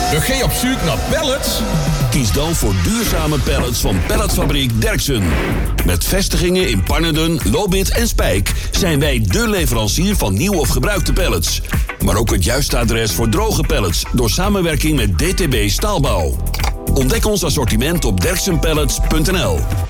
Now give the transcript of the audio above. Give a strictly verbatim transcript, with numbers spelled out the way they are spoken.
Dan ga je op zoek naar pallets? Kies dan voor duurzame pallets van Palletfabriek Derksen. Met vestigingen in Pannerden, Lobith en Spijk zijn wij dé leverancier van nieuw of gebruikte pallets. Maar ook het juiste adres voor droge pallets door samenwerking met D T B Staalbouw. Ontdek ons assortiment op derksen pallets punt n l.